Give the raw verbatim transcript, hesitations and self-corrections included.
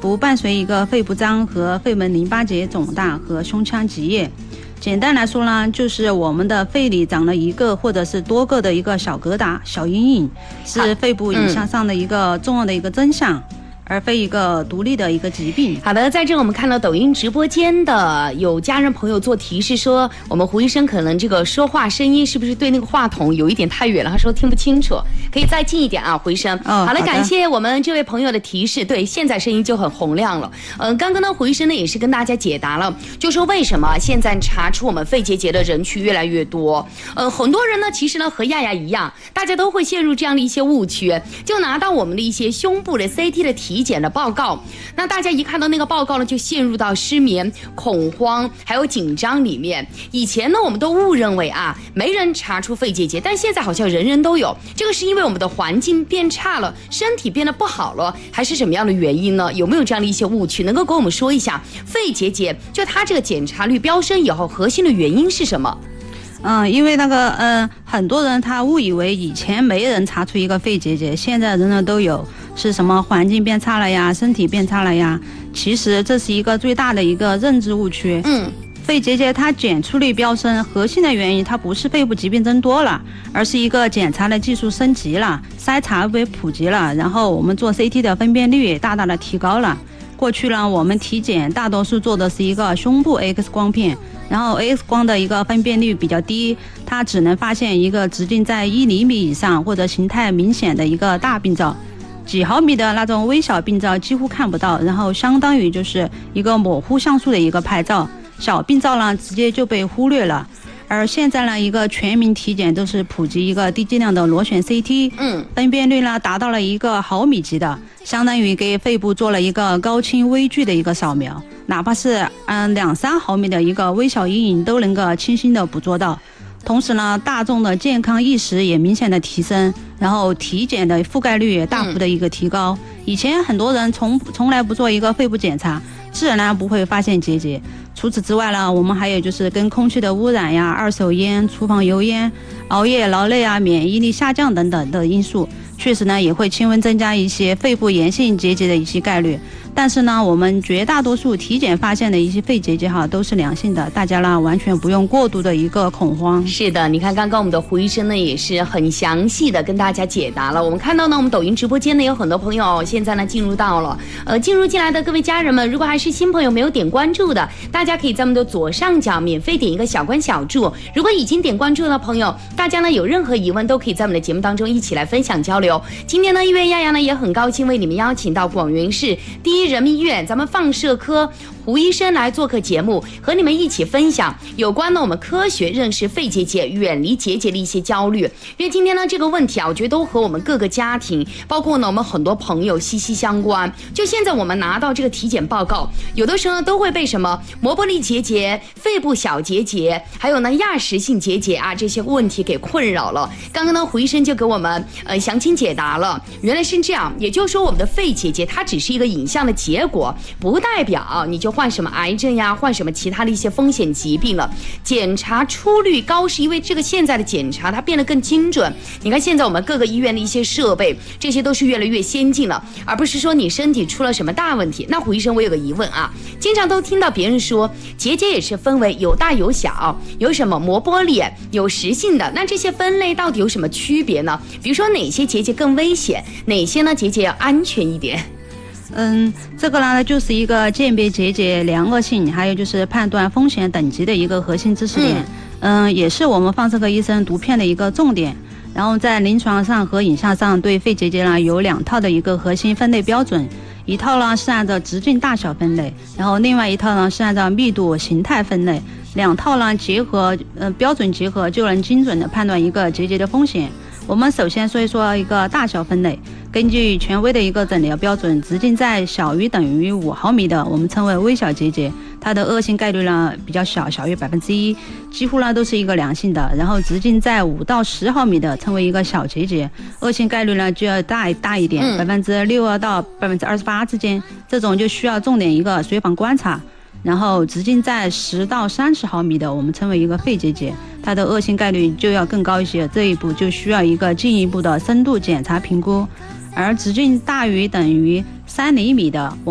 不伴随一个肺部张和肺门淋巴结肿大和胸腔积液。简单来说呢，就是我们的肺里长了一个或者是多个的一个小疙瘩、小阴影，是肺部影像上的一个重要的一个真相。嗯，而非一个独立的一个疾病。 好的，在这我们看到抖音直播间的有家人朋友做提示说，我们胡医生可能这个说话声音是不是对那个话筒有一点太远了？他说听不清楚，可以再近一点啊，胡医生。 哦， 好了，感谢我们这位朋友的提示。对，现在声音就很洪亮了。嗯、呃，刚刚呢，胡医生呢也是跟大家解答了，就说为什么现在查出我们肺结节的人群越来越多。呃，很多人呢，其实呢和亚亚一样，大家都会陷入这样的一些误区，就拿到我们的一些胸部的 C T 的体检的报告，那大家一看到那个报告呢，就陷入到失眠、恐慌还有紧张里面。以前呢，我们都误认为啊，没人查出肺结节，但现在好像人人都有。这个是因为我们的环境变差了，身体变得不好了，还是什么样的原因呢？有没有这样的一些误区？能够跟我们说一下，肺结节就它这个检查率飙升以后，核心的原因是什么？ 嗯，因为那个呃，很多人他误以为以前没人查出一个肺结节，现在人人都有，是什么环境变差了呀，身体变差了呀？其实这是一个最大的一个认知误区。 嗯， 肺结节它检出率飙升，核心的原因它不是肺部疾病增多了，而是一个检查的技术升级了，筛查被普及了，然后我们做 C T 的分辨率也大大的提高了。过去呢，我们体检大多数做的是一个胸部 X 光片，然后 X 光的一个分辨率比较低，它只能发现一个直径在一厘米以上或者形态明显的一个大病灶，几毫米的那种微小病灶几乎看不到，然后相当于就是一个模糊像素的一个拍照，小病灶呢直接就被忽略了。而现在呢，一个全民体检都是普及一个低剂量的螺旋 C T， 嗯， 分辨率呢达到了一个毫米级的，相当于给肺部做了一个高清微距的一个扫描，哪怕是嗯两三毫米的一个微小阴影都能够清晰的捕捉到。同时呢，大众的健康意识也明显的提升，然后体检的覆盖率也大幅的一个提高。嗯、以前很多人从从来不做一个肺部检查，自然呢不会发现结节。除此之外呢，我们还有就是跟空气的污染呀、二手烟、厨房油烟、熬夜劳累啊、免疫力下降等等的因素，确实呢也会轻微增加一些肺部炎性结节的一些概率。但是呢，我们绝大多数体检发现的一些肺结节哈都是良性的，大家呢完全不用过度的一个恐慌。 是的，你看刚刚我们的胡医生呢也是很详细的跟大家解答了。我们看到呢，我们抖音直播间呢有很多朋友现在呢进入到了，呃，进入进来的各位家人们，如果还是新朋友没有点关注的，大家可以在我们的左上角免费点一个小关小注。如果已经点关注的朋友，大家呢有任何疑问都可以在我们的节目当中一起来分享交流。今天呢，因为亚亚呢也很高兴为你们邀请到广元市第一人民医院咱们放射科胡医生来做客节目，和你们一起分享有关呢我们科学认识肺结节、远离结节的一些焦虑。因为今天呢这个问题啊，我觉得都和我们各个家庭，包括呢我们很多朋友息息相关。就现在我们拿到这个体检报告，有的时候呢都会被什么膜玻璃结节、肺部小结节，还有呢亚实性结节啊这些问题给困扰了。刚刚呢胡医生就给我们呃详情解答了，原来是这样，也就是说我们的肺结节它只是一个影像的结果，不代表你就患什么癌症呀，患什么其他的一些风险疾病了。检查出率高是因为这个现在的检查它变得更精准。你看现在我们各个医院的一些设备，这些都是越来越先进了，而不是说你身体出了什么大问题。那胡医生，我有个疑问啊，经常都听到别人说结节也是分为有大有小，有什么膜玻璃，有实性的，那这些分类到底有什么区别呢？比如说哪些结节更危险，哪些呢结节要安全一点？ 嗯，这个呢就是一个鉴别结节良恶性，还有就是判断风险等级的一个核心知识点。嗯, 嗯，也是我们放射科医生读片的一个重点。然后在临床上和影像上对肺结节呢有两套的一个核心分类标准，一套呢是按照直径大小分类，然后另外一套呢是按照密度形态分类，两套呢结合，呃标准结合就能精准的判断一个结节的风险。我们首先说一说一个大小分类，根据权威的一个诊疗标准，直径在小于等于五毫米的我们称为微小结节，它的恶性概率呢比较小，小于百分之一，几乎呢都是一个良性的。然后直径在五到十毫米的称为一个小结节，恶性概率呢就要大大一点，百分之六到百分之二十八之间，这种就需要重点一个随访观察。然后直径在十到三十毫米的我们称为一个肺结节，它的恶性概率就要更高一些，这一步就需要一个进一步的深度检查评估。而直径大于等于三厘米的